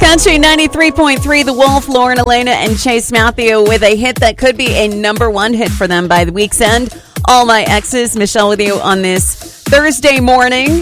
Country 93.3, The Wolf, Lauren Elena, and Chase Matthew with a hit that could be a number one hit for them by the week's end. All My Exes, Michelle with you on this Thursday morning.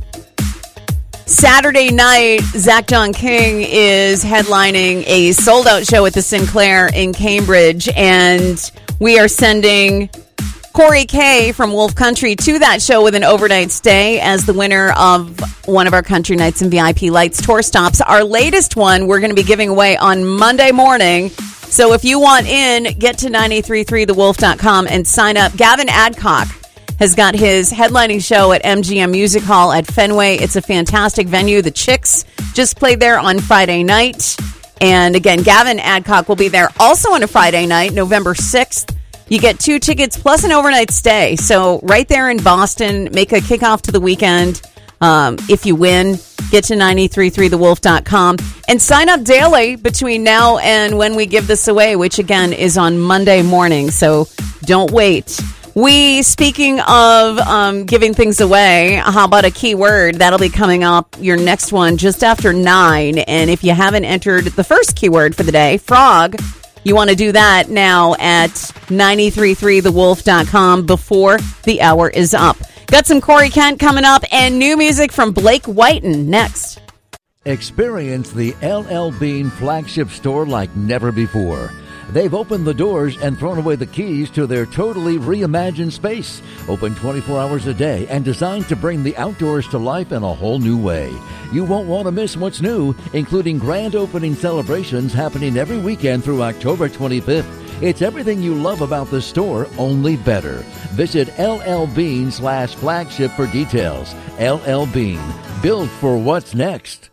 Saturday night, Zach John King is headlining a sold-out show at the Sinclair in Cambridge, and we are sending Corey K from Wolf Country to that show with an overnight stay as the winner of one of our Country Nights and VIP Lights tour stops. Our latest one we're going to be giving away on Monday morning. So if you want in, get to 933thewolf.com and sign up. Gavin Adcock has got his headlining show at MGM Music Hall at Fenway. It's a fantastic venue. The Chicks just played there on Friday night. And again, Gavin Adcock will be there also on a Friday night, November 6th. You get 2 tickets plus an overnight stay. So right there in Boston, make a kickoff to the weekend. If you win, get to 933thewolf.com and sign up daily between now and when we give this away, which again is on Monday morning. So don't wait. Speaking of giving things away, how about a keyword? That'll be coming up, your next one, just after 9. And if you haven't entered the first keyword for the day, frog, you want to do that now at 933thewolf.com before the hour is up. Got some Corey Kent coming up and new music from Blake Whiten next. Experience the LL Bean flagship store like never before. They've opened the doors and thrown away the keys to their totally reimagined space. Open 24 hours a day and designed to bring the outdoors to life in a whole new way. You won't want to miss what's new, including grand opening celebrations happening every weekend through October 25th. It's everything you love about the store, only better. Visit LLBean/flagship for details. LL Bean, built for what's next.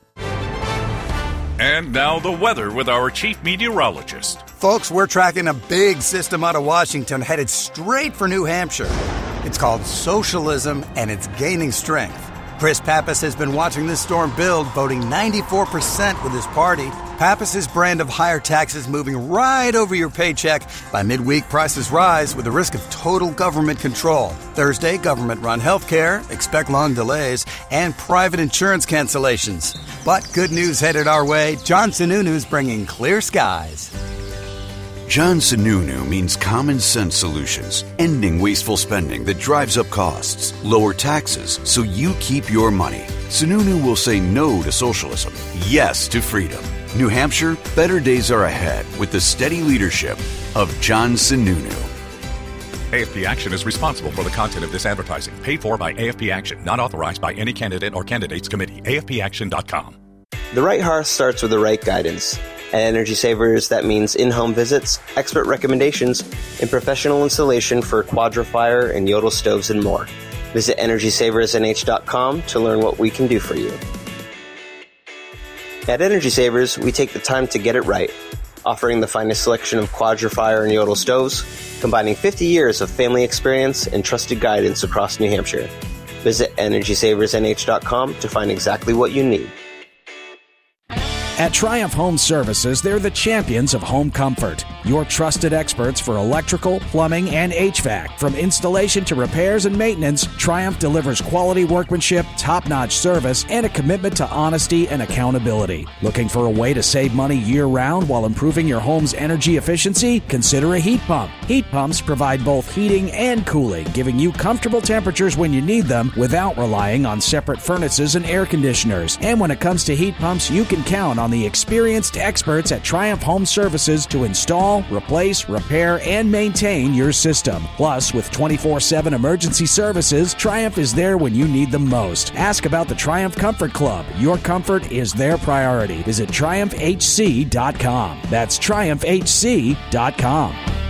And now the weather with our chief meteorologist. Folks, we're tracking a big system out of Washington headed straight for New Hampshire. It's called socialism, and it's gaining strength. Chris Pappas has been watching this storm build, voting 94% with his party. Pappas's brand of higher taxes moving right over your paycheck. By midweek, prices rise with the risk of total government control. Thursday, government-run healthcare, expect long delays, and private insurance cancellations. But good news headed our way. John Sununu's bringing clear skies. John Sununu means common sense solutions, ending wasteful spending that drives up costs, lower taxes so you keep your money. Sununu will say no to socialism, yes to freedom. New Hampshire, better days are ahead with the steady leadership of John Sununu. AFP Action is responsible for the content of this advertising, paid for by AFP Action, not authorized by any candidate or candidates committee. AFPAction.com. The right hearth starts with the right guidance. At Energy Savers, that means in-home visits, expert recommendations, and professional installation for Quadra-Fire and Yodel stoves and more. Visit EnergySaversNH.com to learn what we can do for you. At Energy Savers, we take the time to get it right, offering the finest selection of Quadra-Fire and Yodel stoves, combining 50 years of family experience and trusted guidance across New Hampshire. Visit EnergySaversNH.com to find exactly what you need. At Triumph Home Services, they're the champions of home comfort. Your trusted experts for electrical, plumbing, and HVAC. From installation to repairs and maintenance, Triumph delivers quality workmanship, top-notch service, and a commitment to honesty and accountability. Looking for a way to save money year-round while improving your home's energy efficiency? Consider a heat pump. Heat pumps provide both heating and cooling, giving you comfortable temperatures when you need them without relying on separate furnaces and air conditioners. And when it comes to heat pumps, you can count on the experienced experts at Triumph Home Services to install, replace, repair, and maintain your system. Plus, with 24/7 emergency services, Triumph is there when you need them most. Ask about the Triumph Comfort Club. Your comfort is their priority. Visit TriumphHC.com. That's TriumphHC.com.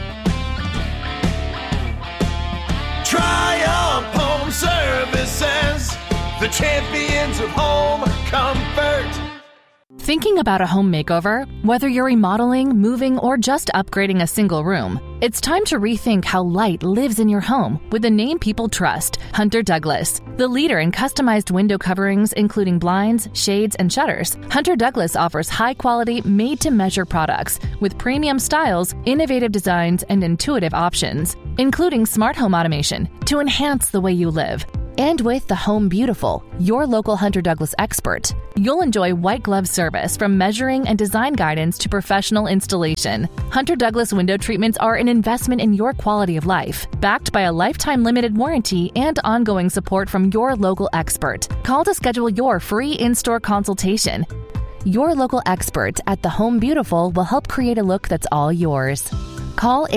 Triumph Home Services, the champions of home comfort. Thinking about a home makeover? Whether you're remodeling, moving, or just upgrading a single room, it's time to rethink how light lives in your home with the name people trust, Hunter Douglas. The leader in customized window coverings, including blinds, shades, and shutters, Hunter Douglas offers high-quality, made-to-measure products with premium styles, innovative designs, and intuitive options, including smart home automation to enhance the way you live. And with the Home Beautiful, your local Hunter Douglas expert, you'll enjoy white glove service from measuring and design guidance to professional installation. Hunter Douglas window treatments are an investment in your quality of life, backed by a lifetime limited warranty and ongoing support from your local expert. Call to schedule your free in-store consultation. Your local expert at the Home Beautiful will help create a look that's all yours. Call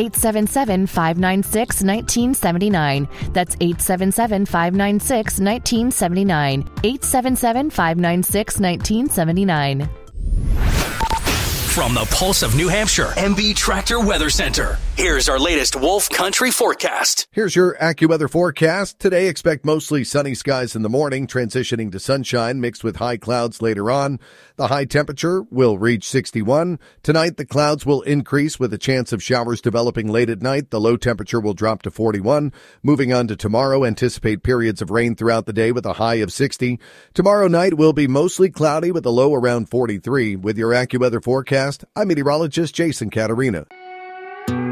877-596-1979. That's 877-596-1979. 877-596-1979. From the Pulse of New Hampshire, MB Tractor Weather Center. Here's our latest Wolf Country forecast. Here's your AccuWeather forecast. Today, expect mostly sunny skies in the morning, transitioning to sunshine mixed with high clouds later on. The high temperature will reach 61. Tonight, the clouds will increase with a chance of showers developing late at night. The low temperature will drop to 41. Moving on to tomorrow, anticipate periods of rain throughout the day with a high of 60. Tomorrow night will be mostly cloudy with a low around 43. With your AccuWeather forecast, I'm meteorologist Jason Caterina.